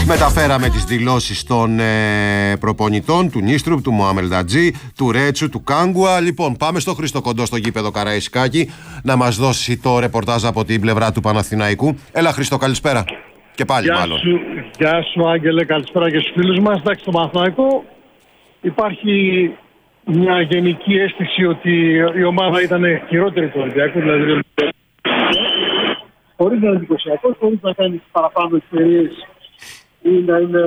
Μεταφέραμε τις δηλώσεις των προπονητών, του Νίστρουπ, του Μωαμελτατζή, του Ρέτσου, του Κάγκουα. Λοιπόν, πάμε στο Χρήστο Κοντό στο γήπεδο Καραϊσκάκη να μας δώσει το ρεπορτάζ από την πλευρά του Παναθηναϊκού. Έλα Χρήστο, καλησπέρα. Και πάλι μάλλον. Γεια σου Άγγελε, καλησπέρα και στους φίλους μας. Εντάξει, στο Παναθηναϊκό υπάρχει μια γενική αίσθηση ότι η ομάδα ήταν χειρότερη του Ολυμπιακού, δηλαδή χωρίς να είναι εντυπωσιακός, χωρίς να κάνει παραπάνω ευκαιρίες ή να είναι...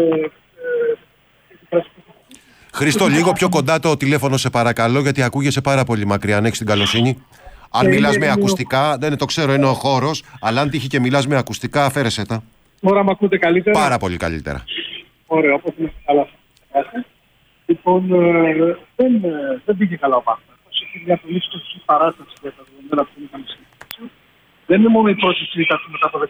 Χρήστο, λίγο πιο κοντά το τηλέφωνο σε παρακαλώ, γιατί ακούγεσαι πάρα πολύ μακριά. Αν έχεις την καλοσύνη. Αν μιλάς με ακουστικά, δεν το ξέρω, είναι ο χώρος, αλλά αν τύχει και μιλάς με ακουστικά, αφαίρεσέ τα. Τώρα με ακούτε καλύτερα? Πάρα πολύ καλύτερα. Ωραία, όπως είναι καλά. Λοιπόν, δεν πήγε καλά ο Παναθηναϊκός. Έχει μια πολύ στοχή παράσταση για τα δεδομένα που είχαμε συζητήσει. Δεν είναι μόνο η πρώτη σύγκριση μετά από 14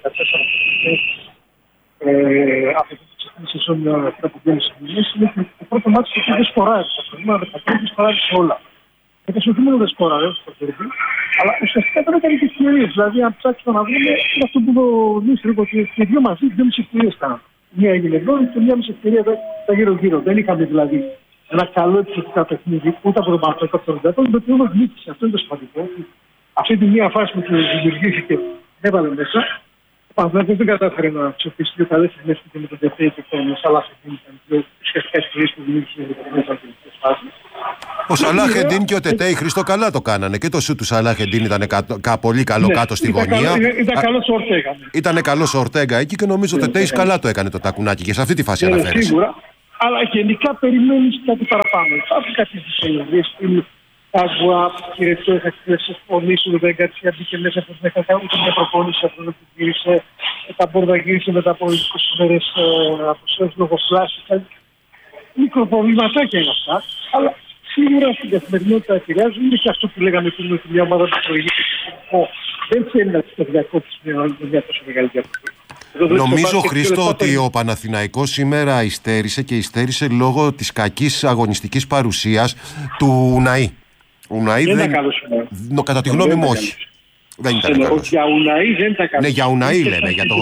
από τη σεζόν που βγαίνει στις δουλειές. Είναι το πρώτο μάτι που δεν σκοράρει. Τα προηγούμενα 13 σκοράρει σε όλα. Και το σωτήμενο δεν σκοράρει στο κερδί. Αλλά ουσιαστικά δεν έκανε και ευκαιρίες. Δηλαδή, αν ψάξουμε να βρούμε, είναι αυτό που το Νίστρουπ, ότι και δύο μαζί 2,5 ευκαιρίες κάναμε. Μία έγινε εδώ και 1,5 ευκαιρία τα γύρω-γύρω. Δεν είχαμε δηλαδή ένα καλό επιθετικά παιχνίδι ούτε από τον Παναθηναϊκό από τον Ολυμπιακό, το οποίο μας νίκησε. Αυτό είναι το σημαντικό. Αυτή τη μία φάση που του δημιουργήθηκε έβαλε μέσα. Ο Παναθηναϊκός δεν κατάφερε να ψηφίσει δύο καλές στιγμές και με τον Τεφέη και τον Σαλάχεντιν. Ήταν δύο ουσιαστικά ευκαιρίες που δημιούργησαν οι τελευταίες φάσεις. Ο Σαλάχεντιν και ο Τετέι, Χριστό, καλά το κάνανε. Και το σου του Σαλάχεντιν ήταν πολύ καλό κάτω στη γωνία. Ήταν καλός ο Ορτέγα. Ήταν καλός ο Ορτέγα εκεί και νομίζω ο Τετέι καλά το έκανε το τακουνάκι και σε αυτή τη φάση αναφέρεσαι. Σίγουρα. Αλλά γενικά περιμένεις κάτι παραπάνω. Υπάρχουν κάποιες δυσχερίες που Κάγκουα, κύριε Τσόχα, συμφωνήσει, δεν Γκαρσία μπήκε μέσα από την έκανε ούτε μια προπόνηση από τον που γύρισε. Τα Μπόρδα γύρισε μετά από 20 μέρες από σες λογοκλάσεις. Μικροπροβληματάκια είναι αυτά, αλλά σίγουρα στην καθημερινότητα επηρεάζουν. Είναι και αυτό που λέγαμε πριν ότι μια ομάδα που προηγείται δεν θέλει να τη διακόψει μια τόσο μεγάλη διαφορά. Νομίζω, Χρήστο, ότι ο Παναθηναϊκός σήμερα υστέρησε λόγω της κακής αγωνιστικής παρουσίας του Ουναΐ. Ο Ουναΐ δεν ήταν καλός. Κατά τη γνώμη μου, όχι. Δεν ήταν καλός. Για Ουναΐ δεν ήταν καλός. Ναι, για Ουναΐ λένε. Για το...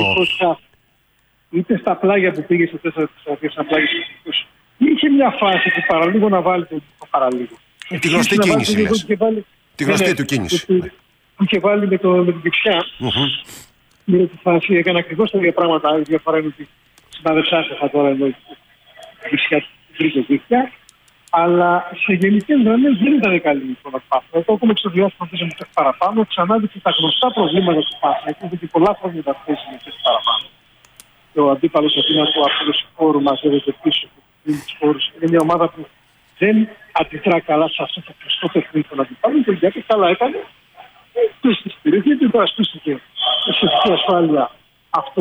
Είτε στα πλάγια που πήγε στο 4-4, στα πλάγια του 20. Είχε μια φάση που παραλίγο να βάλει το παραλίγο. Τη γνωστή κίνηση, λες. Τη γνωστή του κίνηση. Που είχε βάλει με την δεξιά. Μοίρα τη φάση έκανε ακριβώς τα ίδια πράγματα. Η διαφορά είναι ότι συναδεψάστηκα τώρα εδώ η δεξιά του τρίτο δίκτυα. Αλλά σε γενικές γραμμές δεν ήταν καλή η εικόνα του Παναθηναϊκού. Ακόμα και στο διάστημα που πήγαμε παραπάνω, ξανάδειξε τα γνωστά προβλήματα του Παναθηναϊκού, γιατί πολλά χρόνια τα θέσει με θέση παραπάνω. Και ο αντίπαλος Αθήνα που απόδοση χώρου μαζεύεται πίσω από τους χώρους. Είναι μια ομάδα που δεν αντιδρά καλά σε αυτό το κλειστό παιχνίδι των αντιπάλων. Και ο Ολυμπιακός καλά έκανε. Κλείστηκε στην περιοχή και τώρα σπίστηκε σε σχετική ασφάλεια αυτό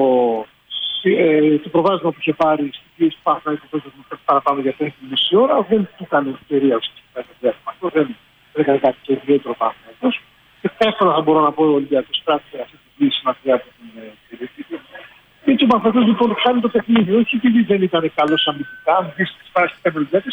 το προβάδισμα που είχε πάρει στην πίεση του Παναθηναϊκού που έκανε παραπάνω για 5,5 ώρα. Δεν του έκανε ευκαιρία ουσιαστικά στο διάστημα αυτό. Δεν έκανε κάτι και ιδιαίτερο ο Παναθηναϊκός. Και εύκολα θα μπορώ να πω ότι ο Ολυμπιακός πράττει αυτή την πίεση μακριά από την περιοχή. Έτσι ο Παναθηναϊκός λοιπόν κάνει το παιχνίδι. Όχι επειδή δεν ήταν καλός αμυντικά, αν δεις τις φάσεις που έκανε ο Ολυμπιακός,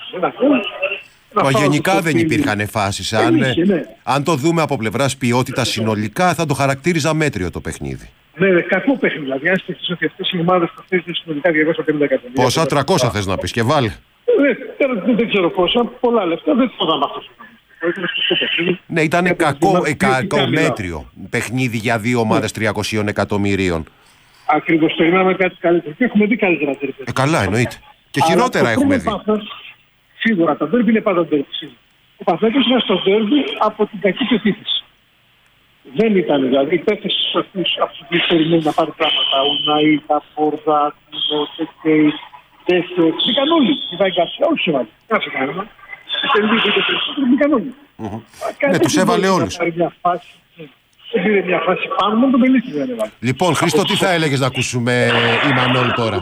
Μα γενικά δεν υπήρχαν φάσεις. Αν το δούμε από πλευράς ποιότητας συνολικά, θα το χαρακτήριζα μέτριο το παιχνίδι. Ναι, κακό παιχνίδι. Δηλαδή, αν σκεφτείς ότι αυτές οι ομάδες θα θέσουν συνολικά 250 εκατομμύρια. Πόσα, 300 θες να πεις και βάλει. Δεν ξέρω πόσα, πολλά λεφτά, δεν θυμάμαι αυτό. Ναι, ήταν κακό μέτριο παιχνίδι για δύο ομάδες 300 εκατομμυρίων. Ακριβώς, περιμέναμε κάτι καλύτερο. Και έχουμε δει καλύτερα. Καλά, εννοείται. Και χειρότερα έχουμε δει. Σίγουρα, τα ντέρμπι είναι πάντα ντέρμπι. Ο Παναθηναϊκός ήταν στο ντέρμπι από την κακή πεποίθηση. Δεν ήταν δηλαδή. Οι παίκτες αυτούς που περιμένουν να πάρουν πράγματα. Ο Ουναΐ, τα Μπόρδα, ο Τετέι, Τέσσερ. Μπήκαν όλοι. Η Βαϊγκαρσία, όχι σε βάλει. Κάσε κανένα. Μπήκαν όλοι. Ναι, τους έβαλε όλους. Δεν πήρε μια φάση πάνω, μόνο τον Μπελίτη δεν έβαλε. Λοιπόν, Χρήστο, τι θα έλεγες να ακούσουμε η Μανώλη τώρα?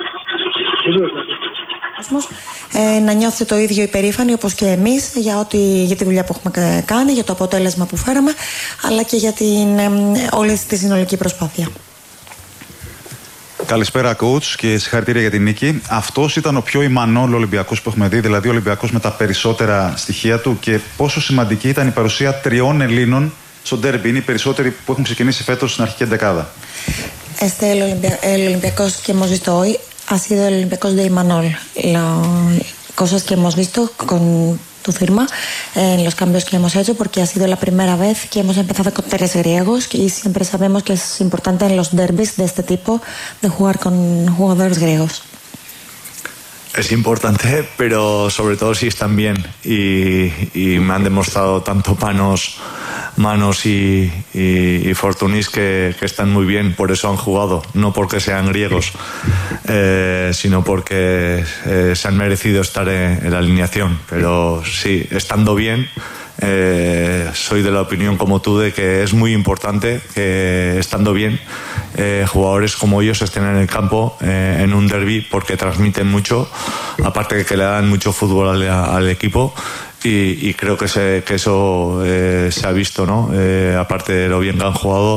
Να νιώθετε το ίδιο υπερήφανοι όπως και εμείς για τη δουλειά που έχουμε κάνει, για το αποτέλεσμα που φέραμε, αλλά και για όλη τη συνολική προσπάθεια. Καλησπέρα, coach, και συγχαρητήρια για την νίκη. Αυτός ήταν ο πιο Ιμανόλ Ολυμπιακός που έχουμε δει, δηλαδή ο Ολυμπιακός με τα περισσότερα στοιχεία του, και πόσο σημαντική ήταν η παρουσία 3 Ελλήνων στο ντέρμπι. Είναι οι περισσότεροι που έχουν ξεκινήσει φέτος στην αρχική εντεκάδα. El Olympiacos que hemos visto hoy ha sido el Olympiacos de Imanol. Cosas que hemos visto con tu firma en los cambios que hemos hecho, porque ha sido la primera vez que hemos empezado con 3 griegos y siempre sabemos que es importante en los derbis de este tipo de jugar con jugadores griegos. Es importante, pero sobre todo si están bien y me han demostrado tanto Manos y Fortounis que están muy bien, por eso han jugado, no porque sean griegos, sino porque se han merecido estar en la alineación. Pero sí, estando bien, soy de la opinión como tú de que es muy importante que estando bien jugadores como ellos estén en el campo en un derbi, porque transmiten mucho, aparte de que le dan mucho fútbol al equipo. Y creo que eso se ha visto, ¿no? Aparte de lo bien que han jugado,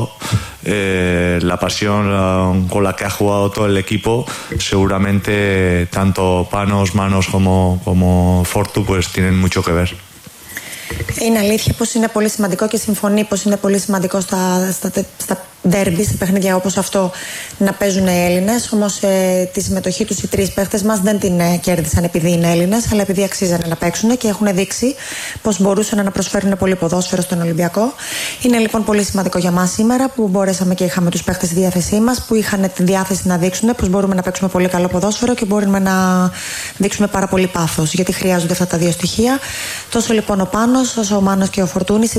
la pasión con la que ha jugado todo el equipo, seguramente tanto Manos como Fortu pues tienen mucho que ver. Είναι αλήθεια πως είναι πολύ σημαντικό και συμφωνεί πως είναι πολύ σημαντικό στα ντέρμπι, σε παιχνίδια όπως αυτό, να παίζουν οι Έλληνες. Όμως τη συμμετοχή τους οι 3 παίχτες μας δεν την κέρδισαν επειδή είναι Έλληνες, αλλά επειδή αξίζανε να παίξουν και έχουν δείξει πως μπορούσαν να προσφέρουν πολύ ποδόσφαιρο στον Ολυμπιακό. Είναι λοιπόν πολύ σημαντικό για μας σήμερα που μπορέσαμε και είχαμε τους παίχτες στη διάθεσή μας, που είχαν τη διάθεση να δείξουν πως μπορούμε να παίξουμε πολύ καλό ποδόσφαιρο και μπορούμε να δείξουμε πάρα πολύ πάθος, γιατί χρειάζονται αυτά τα 2 στοιχεία. Τόσο λοιπόν ο Πάνος όσο ο Μάνος και ο Φορτούνης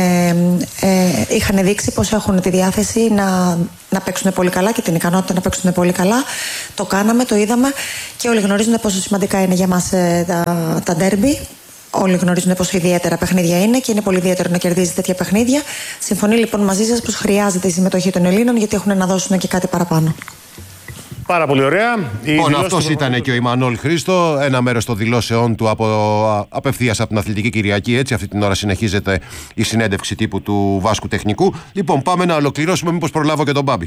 είχαν δείξει πως έχουν τη διάθεση να παίξουν πολύ καλά και την ικανότητα να παίξουν πολύ καλά. Το κάναμε, το είδαμε και όλοι γνωρίζουν πόσο σημαντικά είναι για μας τα ντέρμπι. Όλοι γνωρίζουν πόσο ιδιαίτερα παιχνίδια είναι και είναι πολύ ιδιαίτερο να κερδίζει τέτοια παιχνίδια. Συμφωνεί λοιπόν μαζί σας πως χρειάζεται η συμμετοχή των Ελλήνων, γιατί έχουν να δώσουν και κάτι παραπάνω. Πάρα πολύ ωραία. Λοιπόν, αυτός ήταν και ο Ιμανόλ Χρήστο. Ένα μέρος των δηλώσεών του απευθείας από την Αθλητική Κυριακή. Έτσι, αυτή την ώρα συνεχίζεται η συνέντευξη τύπου του Βάσκου Τεχνικού. Λοιπόν, πάμε να ολοκληρώσουμε. Μήπως προλάβω και τον Μπάμπη.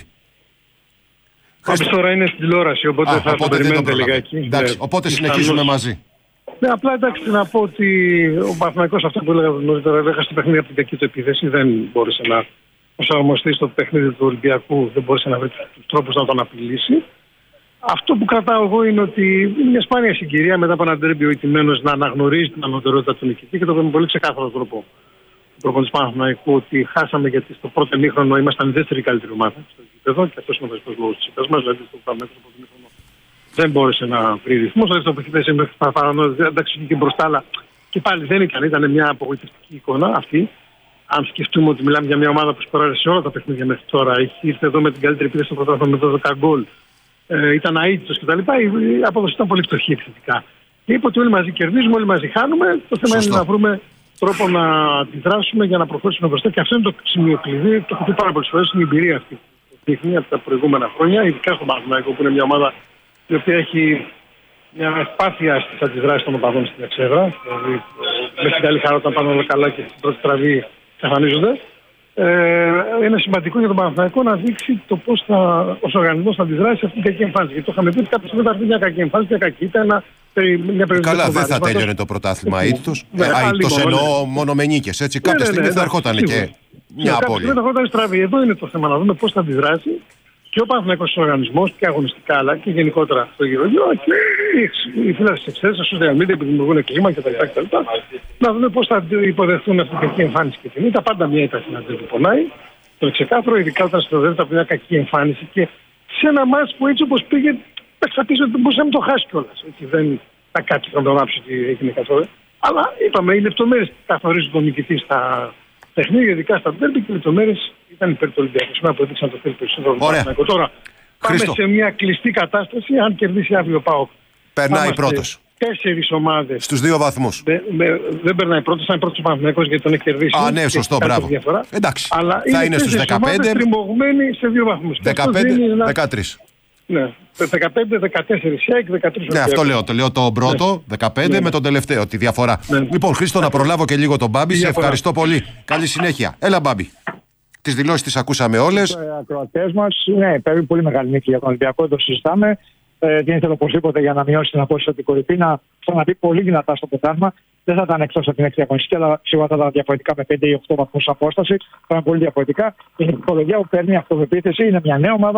Μπάμπης τώρα είναι στην τηλεόραση, οπότε θα το περιμένετε λιγάκι. Εντάξει, οπότε συνεχίζουμε μαζί. Ναι, απλά εντάξει να πω ότι ο Παναθηναϊκός, αυτό που έλεγα νωρίτερα, έχασε το παιχνίδι από την κακή του επίθεση. Δεν μπόρεσε να προσαρμοστεί στο παιχνίδι του Ολυμπιακού, δεν μπόρεσε να βρει τους τρόπους να τον απειλήσει. Αυτό που κρατάω εγώ είναι ότι είναι μια σπάνια συγκυρία μετά από ένα ντέρμπι ο ηττημένος να αναγνωρίζει την ανωτερότητα του νικητή, και το με πολύ ξεκάθαρο τρόπο του προπονητή Παναθηναϊκού, ότι χάσαμε γιατί στο πρώτο ημίχρονο ήμασταν η δεύτερη καλύτερη ομάδα στο γήπεδο, και αυτό είναι ο βασικός λόγος της ήττας μας. Δηλαδή στο πρώτο ημίχρονο δεν μπόρεσε να βρει ρυθμό. Στο δεύτερο παιχνίδι μέχρι τα παρανόητα, εντάξει, και μπροστά, αλλά και πάλι δεν ήταν μια απογοητευτική εικόνα αυτή. Αν σκεφτούμε ότι μιλάμε για μια ομάδα που σκοράρει σε όλα τα παιχνίδια μέχρι τώρα, ήρθε εδώ με την καλύτερη επίθεση στο πρωτάθλημα με 12 γκολ. Ήταν αίτητος κτλ. Η απόδοση ήταν πολύ φτωχή εξαιρετικά. Και είπε ότι όλοι μαζί κερδίζουμε, όλοι μαζί χάνουμε. Το θέμα είναι να βρούμε τρόπο να αντιδράσουμε για να προχωρήσουμε μπροστά. Και αυτό είναι το σημείο κλειδί. Το έχω πει πάρα πολλές φορές. Είναι η εμπειρία αυτή που δείχνει από τα προηγούμενα χρόνια, ειδικά στον Παναθηναϊκό, που είναι μια ομάδα η οποία έχει μια ευπάθεια στις αντιδράσεις των οπαδών στην εξέδρα. Δηλαδή, με την καλή χαρά όταν πάνε όλα καλά και στην πρώτη τραβή εξαφανίζονται. Είναι σημαντικό για τον Παναθηναϊκό να δείξει το πώς ο οργανισμός θα αντιδράσει σε αυτήν την κακή εμφάνιση. Γιατί το είχαμε πει ότι κάποια στιγμή θα έρθει μια κακή εμφάνιση, μια κακή ήττα, μια περίπτωση. Καλά, δεν θα τέλειωνε το πρωτάθλημα αίτητος. Αίτητος εννοώ μόνο με νίκες. Έτσι, κάποια στιγμή θα ερχόταν και μια απώλεια. Θα ερχόταν στραβή. Εδώ είναι το θέμα, να δούμε πώς θα αντιδράσει και ο Παναθηναϊκός οργανισμός και αγωνιστικά, αλλά και γενικότερα στο γύρω-γύρω, και οι φίλοι της εξαίρεσης, στα social media που δημιουργούν κλίμα κτλ. Να δούμε πώς θα υποδεχθούν αυτή την κακή εμφάνιση και την ήττα. Πάντα μια ήττα στην αντίθεση που πονάει. Το ξεκάθαρο, ειδικά όταν συνοδεύεται από μια κακή εμφάνιση και σε ένα μάτς που έτσι όπως πήγε, θα πεις ότι μπορούσε να το χάσει κιόλας. Δεν θα κάτσει να τον άψει ότι έγινε καθόλου. Αλλά είπαμε, οι λεπτομέρειες καθορίζουν τον νικητή στα παιχνίδια, ειδικά στα ντέρμπι, και οι λεπτομέρειες ήταν υπέρ του Ολυμπιακού. Σήμερα που έδειξαν το θέλει περισσότερο. Τώρα πάμε σε μια κλειστή κατάσταση. Αν κερδίσει αύριο ο ΠΑΟΚ, περνάει πρώτος. 4 ομάδες. Στους 2 βαθμούς. Δεν περνάει πρώτος, θα είναι πρώτος ο Παναθηναϊκός γιατί τον έχει κερδίσει. Α, ναι, σωστό, μπράβο. Εντάξει. Αλλά θα είναι στους 15. Τριμωγμένοι σε 2 βαθμούς. 15-13. Ναι, 15-14 ΣΙΑΚ, 13. Ναι, αυτό λέω. Το λέω το πρώτο, 15 με τον τελευταίο, τη διαφορά. Λοιπόν, Χρήστο, να προλάβω και λίγο τον Μπάμπη. Σε ευχαριστώ πολύ. Καλή συνέχεια. Έλα, Μπάμπη. Τις δηλώσεις τις ακούσαμε όλες. Οι ακροατές μας, ναι, παίρνει πολύ μεγάλη νίκη για τον Ολυμπιακό, το συζητάμε. Δεν ήθελε οπωσδήποτε για να μειώσει την απόσταση από την κορυφή να ξαναπεί πολύ δυνατά στο πρωτάθλημα. Δεν θα ήταν εκτός από την έκτη αγωνιστική, αλλά σίγουρα θα ήταν διαφορετικά με 5 ή 8 βαθμούς απόσταση. Θα ήταν πολύ διαφορετικά. Η ψυχολογία που παίρνει αυτοπεποίθηση, είναι μια νέα ομάδα.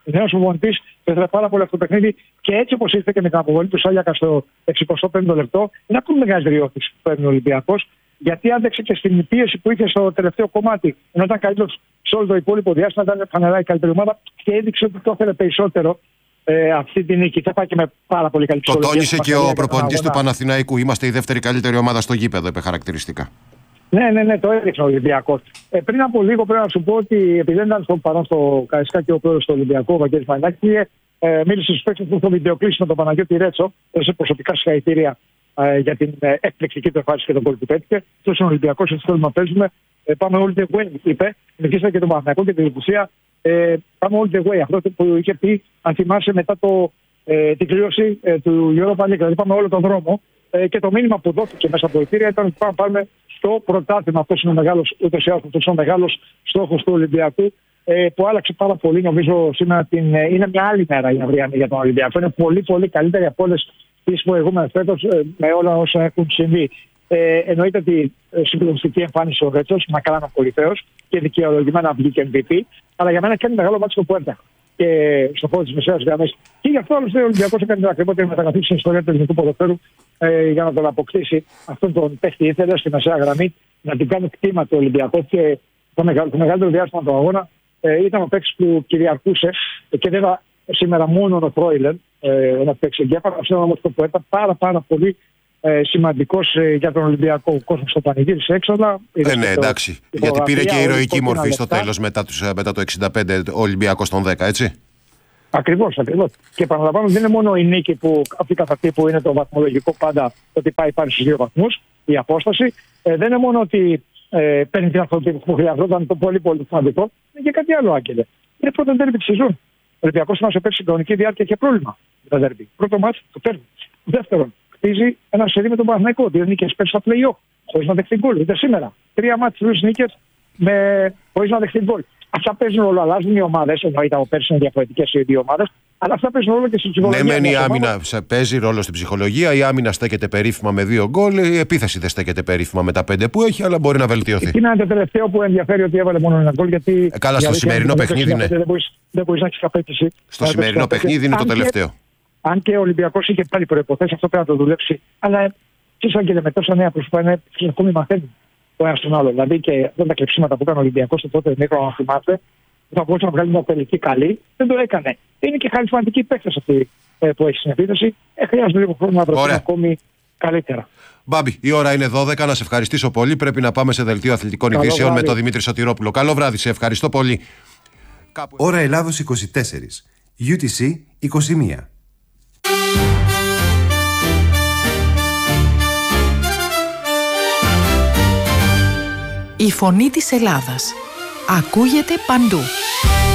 Νέος προπονητής, το ήθελε πάρα πολύ αυτό το παιχνίδι και έτσι όπως ήρθε και με την αποβολή του Σάλιακα στο 65ο λεπτό, είναι ακόμη μεγαλύτερη όθηση που παίρνει ο Ολυμπιακός, γιατί άντεξε και στην πίεση που είχε στο τελευταίο κομμάτι. Ενώ ήταν καλύτερος σε όλο το υπόλοιπο διάστημα, ήταν φανερά η καλύτερη ομάδα και έδειξε ότι το ήθελε περισσότερο αυτή την νίκη. Θα πάει και με πάρα πολύ καλή ψυχολογία. Το τόνισε και ο προπονητής του Παναθηναϊκού. Είμαστε η δεύτερη καλύτερη ομάδα στο γήπεδο, είπε χαρακτηριστικά. Ναι, το έδειξε ο Ολυμπιακός. Πριν από λίγο πρέπει να σου πω ότι επειδή δεν ήταν παρόν στο Καραϊσκάκι ο πρόεδρος του Ολυμπιακού, ο Βαγγέλης Μανάκη, μίλησε στους παίκτες που στο βιντεοκλήση με τον Παναγιώτη Ρέτσο. Έδωσε προσωπικά συγχαρητήρια για την εκπληκτική του εμφάνιση και τον κόλ που πέτυχε. Αυτό είναι ο Ολυμπιακός, έτσι θέλουμε να παίζουμε. Πάμε all the way, είπε. Νικήσαμε και τον Παναγιώτο και την Ουσία. Πάμε all the way. Αυτό που είχε πει, αν θυμάσαι, μετά την κλήρωση του Europa League. Δηλαδή πάμε όλο τον δρόμο. Και το μήνυμα που δόθηκε μέσα από εισιτήρια ήταν ότι πάμε να πάρουμε στο πρωτάθλημα. Αυτό είναι ο μεγάλος, ούτως ή άλλως, ο μεγάλος στόχος του Ολυμπιακού, που άλλαξε πάρα πολύ. Νομίζω σήμερα είναι μια άλλη μέρα η αυριανή για τον Ολυμπιακό. Είναι πολύ, πολύ καλύτερη από όλες τις προηγούμενες φέτος με όλα όσα έχουν συμβεί. Εννοείται ότι συγκλονιστική εμφάνιση ο Ρέτσος, μακράν ο κορυφαίος και δικαιολογημένα βγήκε MVP, αλλά για μένα κάνει μεγάλο μάτσο που έρθα και στο χώρο της μεσαίας γραμμής. Και γι' αυτό άλλωστε ο Ολυμπιακός έκανε την ακριβότερη μεταγραφή στην ιστορία του ελληνικού ποδοσφαίρου για να τον αποκτήσει. Αυτόν τον παίχτη ήθελε στη μεσαία γραμμή να την κάνει κτήμα του Ολυμπιακού και το μεγαλύτερο διάστημα του αγώνα ήταν ο παίκτης που κυριαρχούσε και δεν ήταν σήμερα μόνο ο Φρόιλερ, ένα παίκτης εγκέφαλο. Αυτό όμως το που πάρα πολύ σημαντικός για τον Ολυμπιακό κόσμο στο πανηγύρισε έξοδα. Ναι, εντάξει. Γιατί πήρε και ηρωική μορφή στο τέλος μετά το 65 ο Ολυμπιακός των 10, έτσι. Ακριβώς. Και επαναλαμβάνω, δεν είναι μόνο η νίκη που αυτή καθ' αυτή που είναι το βαθμολογικό πάντα, ότι πάει στους 2 βαθμούς, η απόσταση. Δεν είναι μόνο ότι παίρνει την αυτοτύπωση που χρειαζόταν, το πολύ σημαντικό. Είναι και κάτι άλλο, Άγγελε. Είναι πρώτο ντέρμπι της σεζόν. Ο Ολυμπιακός μας πέρσι στην κανονική διάρκεια και πρόβλημα με τα ντέρμπι. Πρώτο μάτς το παίρνει. Δεύτερον, χτίζει ένα σερί με τον Παναθηναϊκό. 2 νίκες πέρσι στα play-off, χωρίς να δεχτεί γκολ. Είτε σήμερα. 3 μάτς, 2 νίκες χωρίς να δεχτεί γκολ. Αυτά παίζουν ρόλο, αλλάζουν οι ομάδες. Εννοείται από πέρσι είναι διαφορετικές οι δύο ομάδες, αλλά αυτά παίζουν ρόλο και στην ψυχολογία. Ναι, μεν η άμυνα παίζει ρόλο στην ψυχολογία. Η άμυνα στέκεται περίφημα με 2 γκολ. Η επίθεση δεν στέκεται περίφημα με τα 5 που έχει, αλλά μπορεί να βελτιωθεί. Είναι το τελευταίο που ενδιαφέρει ότι έβαλε μόνο 1 γκολ. Γιατί καλά, στο σημερινό παιχνίδι είναι. Δεν μπορεί να έχει απέτηση. Στο σημερινό παιχνίδι είναι το τελευταίο. Αν και ο Ολυμπιακός είχε πάλι προϋποθέσεις, αυτό πρέπει να το δουλέψει. Αλλά ίσως και με τόσα νέα πρόσωπα είναι ακόμη μαθαίνει το ένα στον άλλο. Δηλαδή και αυτά τα κλεψίματα που έκανε ο Ολυμπιακός στο πρώτο ημίχρονο, αν θυμάστε, θα μπορούσε να βγάλει μια τελική καλή. Δεν το έκανε. Είναι και χαρισματική παίκτες αυτή που έχει στην επίθεση. Χρειάζεται λίγο χρόνο να βρεθεί ακόμη καλύτερα. Μπάμπη, η ώρα είναι 12. Να σε ευχαριστήσω πολύ. Πρέπει να πάμε σε δελτίο αθλητικών ειδήσεων με τον Δημήτρη Σωτηρόπουλο. Καλό βράδυ, σε ευχαριστώ πολύ. Ώρα Ελλάδος 24. UTC 21. Η φωνή της Ελλάδας ακούγεται παντού.